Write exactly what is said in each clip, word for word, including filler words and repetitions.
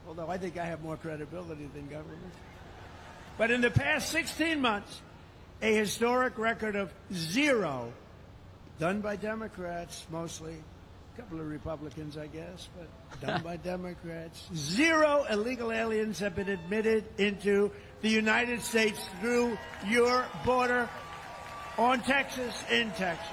although I think I have more credibility than government. But in the past sixteen months, a historic record of zero, done by Democrats mostly, a couple of Republicans, I guess, but done by Democrats. Zero illegal aliens have been admitted into the United States through your border on Texas, in Texas.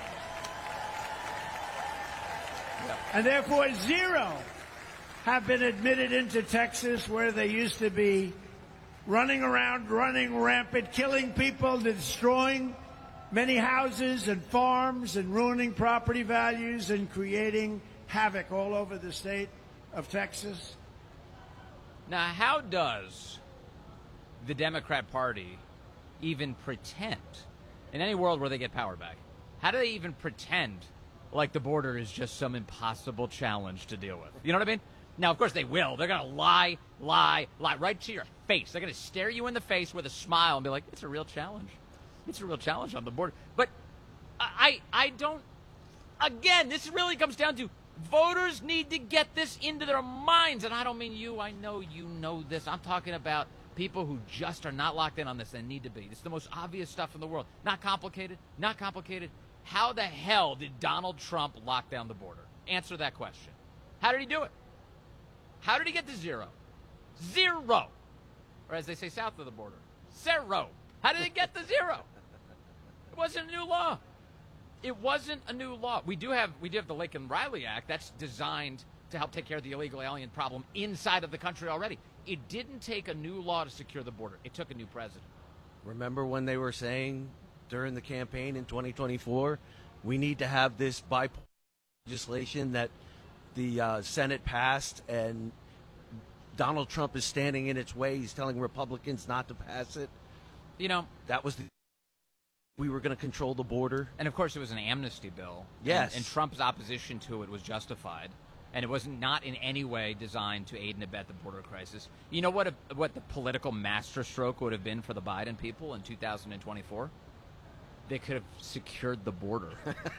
Yeah. And therefore, zero have been admitted into Texas, where they used to be running around, running rampant, killing people, destroying many houses and farms and ruining property values and creating havoc all over the state of Texas. Now, how does the Democrat Party even pretend, in any world where they get power back, how do they even pretend like the border is just some impossible challenge to deal with? You know what I mean? Now, of course, they will. They're going to lie, lie, lie right to your face. They're going to stare you in the face with a smile and be like, it's a real challenge. It's a real challenge on the border. But I, I don't, again, this really comes down to voters need to get this into their minds. And I don't mean you. I know you know this. I'm talking about people who just are not locked in on this and need to be. It's the most obvious stuff in the world. Not complicated. Not complicated. How the hell did Donald Trump lock down the border? Answer that question. How did he do it? How did he get to zero? Zero. Or as they say south of the border, zero. How did it get to zero? It wasn't a new law. It wasn't a new law. We do have we do have the Laken Riley Act that's designed to help take care of the illegal alien problem inside of the country already. It didn't take a new law to secure the border. It took a new president. Remember when they were saying during the campaign in twenty twenty-four, we need to have this bipartisan legislation that the uh, Senate passed, and Donald Trump is standing in its way. He's telling Republicans not to pass it. You know, that was the, we were going to control the border. And, of course, it was an amnesty bill. Yes. And, and Trump's opposition to it was justified. And it was not in any way designed to aid and abet the border crisis. You know what a, what the political masterstroke would have been for the Biden people in two thousand twenty-four? They could have secured the border.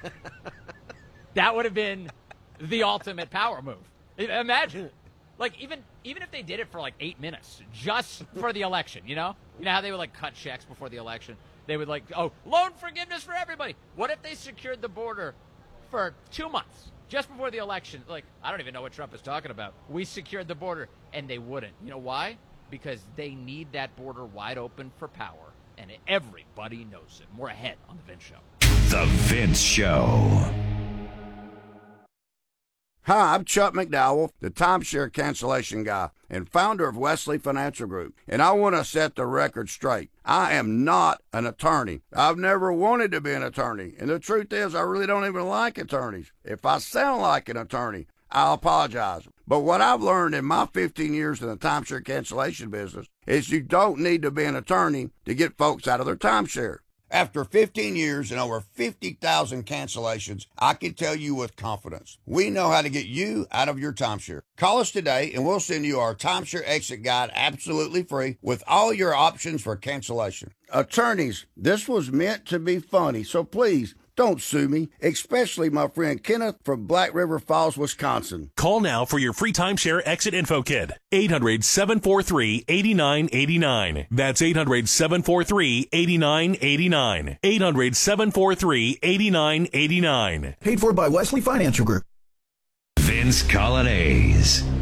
That would have been the ultimate power move. Imagine. Like, even even if they did it for, like, eight minutes, just for the election, you know? You know how they would, like, cut checks before the election? They would, like, oh, loan forgiveness for everybody. What if they secured the border for two months, just before the election? Like, I don't even know what Trump is talking about. We secured the border, and they wouldn't. You know why? Because they need that border wide open for power, and everybody knows it. More ahead on The Vince Show. The Vince Show. Hi, I'm Chuck McDowell, the timeshare cancellation guy and founder of Wesley Financial Group, and I want to set the record straight. I am not an attorney. I've never wanted to be an attorney, and the truth is I really don't even like attorneys. If I sound like an attorney, I'll apologize. But what I've learned in my fifteen years in the timeshare cancellation business is you don't need to be an attorney to get folks out of their timeshare. After fifteen years and over fifty thousand cancellations, I can tell you with confidence, we know how to get you out of your timeshare. Call us today and we'll send you our timeshare exit guide absolutely free with all your options for cancellation. Attorneys, this was meant to be funny, so please don't sue me, especially my friend Kenneth from Black River Falls, Wisconsin. Call now for your free timeshare exit info kit. eight hundred, seven four three, eight nine eight nine. That's eight hundred, seven four three, eight nine eight nine. eight hundred, seven four three, eight nine eight nine. Paid for by Wesley Financial Group. Vince Colonnese.